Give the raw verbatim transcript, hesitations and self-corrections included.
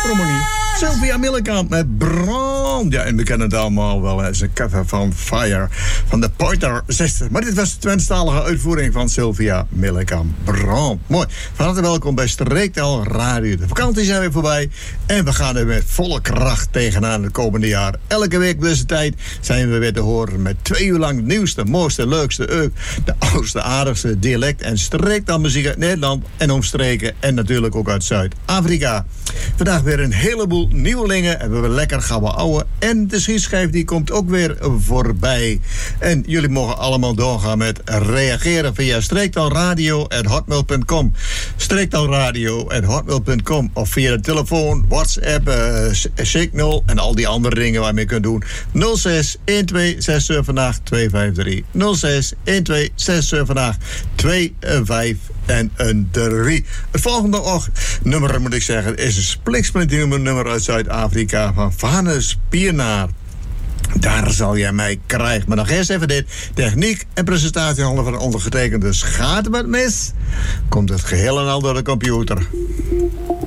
Promonie. Sylvia Millekamp met Brand. Ja, en we kennen het allemaal wel. Het is een cover van Fire van de Pointer Sisters. Maar dit was de Twentstalige uitvoering van Sylvia Millekamp. Brand. Mooi. Van harte welkom bij Streektaal Radio. De vakantie zijn weer voorbij. En we gaan er met volle kracht tegenaan het komende jaar. Elke week op deze tijd zijn we weer te horen met twee uur lang het nieuwste, mooiste, leukste, de oudste, aardigste dialect en streektaalmuziek uit Nederland en omstreken. En natuurlijk ook uit Zuid-Afrika. Vandaag weer een heleboel nieuwelingen. En we hebben lekker gouden ouwe. En de schietschijf die komt ook weer voorbij. En jullie mogen allemaal doorgaan met reageren via streektaalradio at hotmail punt com. streektaalradio at hotmail punt com. Of via de telefoon, WhatsApp, uh, Signal en al die andere dingen waar je mee kunt doen. nul zes een twee zes zeven acht twee vijf drie. nul zes een twee zes zeven acht twee vijf en een drie. Het volgende och, nummer moet ik zeggen is een spliksplinternieuw nummer uit Zuid-Afrika van Vanus Piernaar. Daar zal jij mij krijgen. Maar nog eerst even dit. Techniek en presentatie van ondergetekende Schaat met mis. Komt het geheel en al door de computer.